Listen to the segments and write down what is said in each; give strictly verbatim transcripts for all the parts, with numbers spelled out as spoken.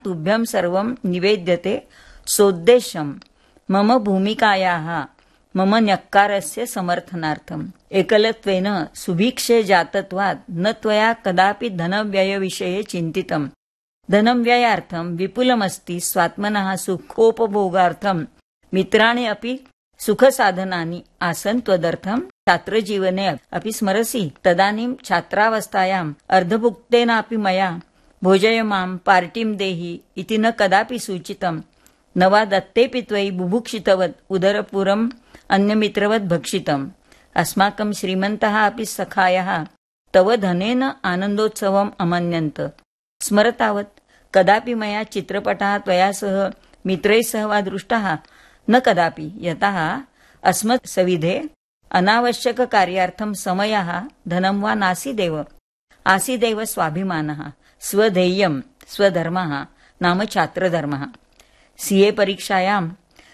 तुभ्यं सर्वं निवेद्यते सोद्देश्यं मम भूमिकायाः मम न्यक्कारस्य समर्थनार्थम् एकलत्वेन सुभिक्षे जातत्वात् न त्वया कदापि धनव्ययविषये चिन्तितम् धनं व्ययार्थं विपुलमस्ति स्वात्मनः सुखोपभोगार्थं मित्राणि अपि सुखसाधनानि आसन् त्वदर्थं छात्रजीवने अपि स्मरसि तदानीं छात्रावस्थायाम् अर्धभुक्तेनापि मया भोजय मां पार्टीं देहि इति न कदापि सूचितम् न वा दत्तेऽपि त्वयि बुभुक्षितवत् उदरपूरम् अन्यमित्रवत् भक्षितम् अस्माकं श्रीमन्तः अपि सखायः तव धनेन आनन्दोत्सवम् अमन्यन्त स्मरतावत् कदापि मया चित्रपटः त्वया सह मित्रैः सह वा दृष्टः न कदापि यतः अस्मत् सविधे अनावश्यककार्यार्थं समयः धनं वा नासीदेव आसीदेव स्वाभिमानः स्वधेयं स्वधर्मः नाम छात्रधर्मः सीए परीक्षायां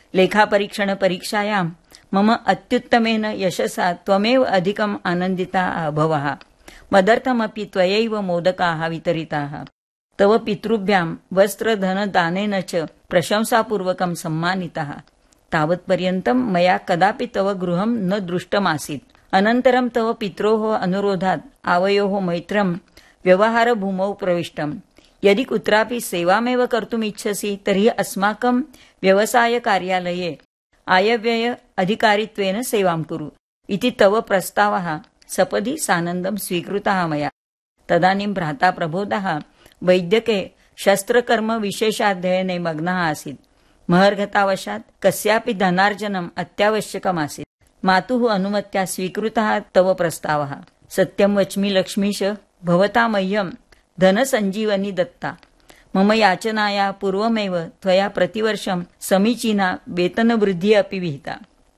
लेखापरीक्षणपरीक्षायां मम अत्युत्तमेन यशसा त्वमेव अधिकम् आनन्दिता अभवः मदर्थमपि त्वयैव मोदकाः वितरिताः तव पितृभ्यां वस्त्रधनदानेन च प्रशंसापूर्वकं सम्मानितः तावत्पर्यन्तं मया कदापि तव गृहं न दृष्टमासीत् अनन्तरं तव पित्रोः अनुरोधात् आवयोः मैत्रं व्यवहारभूमौ प्रविष्टम् यदि कुत्रापि सेवामेव कर्तुम् इच्छसि तर्हि अस्माकं व्यवसायकार्यालये आयव्यय अधिकारित्वेन सेवां कुरु इति तव प्रस्तावः सपदि सानन्दं स्वीकृतः मया तदानीं भ्राता प्रबोधः वैद्यके शस्त्रकर्म विशेषाध्ययने मग्नः आसीत् महर्घतावशात् कस्यापि धनार्जनम् अत्यावश्यकमासीत् मातुः अनुमत्या स्वीकृतः तव प्रस्तावः सत्यं वच्मि लक्ष्मीश भवता मह्यं धनसञ्जीवनी दत्ता मम याचनाया पूर्वमेव त्वया प्रतिवर्षं समीचीना वेतनवृद्धिः अपि विहिता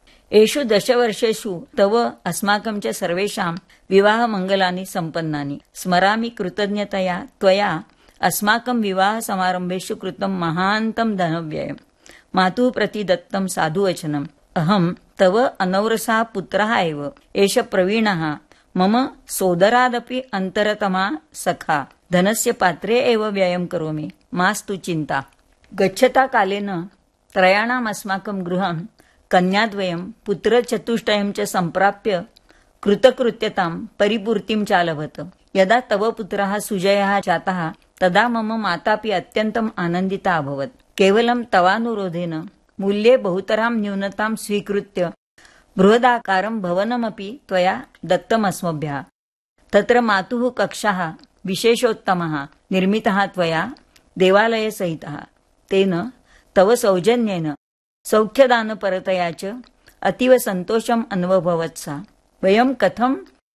एषु दशवर्षेषु तव अस्माकं च सर्वेषां विवाहमङ्गलानि सम्पन्नानि स्मरामि कृतज्ञतया त्वया अस्माकं विवाहसमारम्भेषु कृतं महान्तं धनव्ययम् मातुः प्रति दत्तं साधुवचनम् अहं तव अनौरसः पुत्रः एव एष प्रवीणः मम सोदरादपि अन्तरतमा सखा धनस्य पात्रे एव व्ययं करोमि मास्तु चिन्ता गच्छता कालेन त्रयाणाम् अस्माकं गृहं कन्याद्वयं पुत्रचतुष्टयं च सम्प्राप्य कृतकृत्यतां परिपूर्तिं चालभत यदा तव पुत्रः सुजयः जातः तदा मम मातापि अत्यन्तम् आनन्दिता अभवत् केवलं तवानुरोधेन मूल्ये बहुतरां न्यूनतां स्वीकृत्य बृहदाकारं भवनमपि त्वया दत्तमस्मभ्यः तत्र मातुः कक्षः विशेषोत्तमः निर्मितः त्वया देवालयसहितः तेन तव सौजन्येन सौख्यदानपरतया च अतीव सन्तोषम् अनुभवत् सा वयं कथं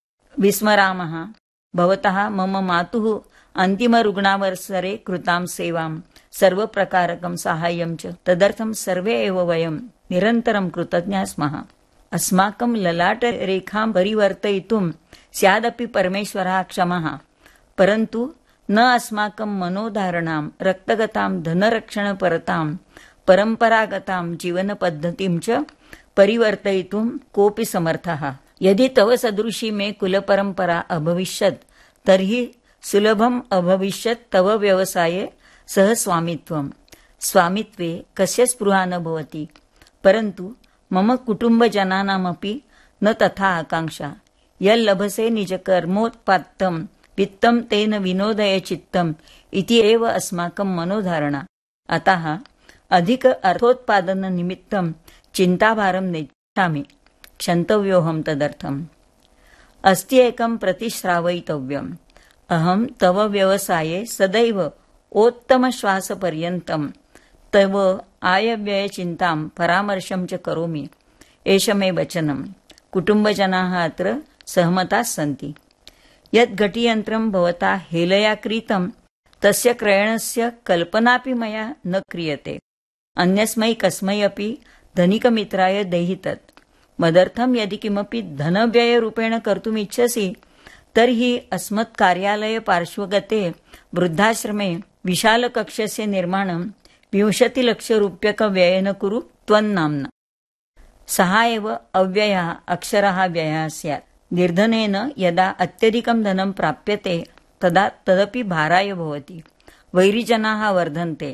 विस्मरामः भवतः मम मातुः अन्तिमरुग्णावसरे कृतां सेवां सर्वप्रकारकं साहाय्यं च तदर्थं सर्वे एव वयं निरन्तरं कृतज्ञाः स्मः अस्माकं ललाटरेखां परिवर्तयितुं स्यादपि परमेश्वरः क्षमः परन्तु न अस्माकं मनोधारणां रक्तगतां धनरक्षणपरतां परम्परागतां जीवनपद्धतिं च परिवर्तयितुं कोऽपि समर्थः यदि तव सदृशी मे कुलपरम्परा अभविष्यत् तर्हि सुलभम् अभविष्यत् तव व्यवसाये सह स्वामित्वम् स्वामित्वे कस्य स्पृहा न भवति परन्तु मम कुटुम्बजनानामपि न तथा आकाङ्क्षा यल्लभसे निजकर्मोत्पात्तं वित्तं तेन विनोदय चित्तम् इति एव अस्माकं मनोधारणा अतः अधिक अर्थोत्पादननिमित्तं चिन्ताभारं नेच्छामि क्षन्तव्योऽहं तदर्थम् अस्ति एकं प्रतिश्रावयितव्यम् अहं तव व्यवसाये सदैव ओत्तमश्वासपर्यन्तं तव आयव्ययचिन्तां परामर्शं च करोमि एष मे वचनं कुटुम्बजनाः अत्र सहमताः सन्ति यत् घटीयन्त्रं भवता हेलया क्रीतं तस्य क्रयणस्य कल्पनापि मया न क्रियते अन्यस्मै कस्मै अपि धनिकमित्राय देहि तत् मदर्थं यदि किमपि धनव्ययरूपेण कर्तुम् इच्छसि तर्हि अस्मत् कार्यालय पार्श्वगते वृद्धाश्रमे विशालकक्षस्य निर्माणं विंशतिलक्षरूप्यकव्ययेन कुरु त्वन्नाम्ना सः एव अव्ययः अक्षरः व्ययः स्यात् निर्धनेन यदा अत्यधिकं धनं प्राप्यते तदा तदपि भाराय भवति वैरिजनाः वर्धन्ते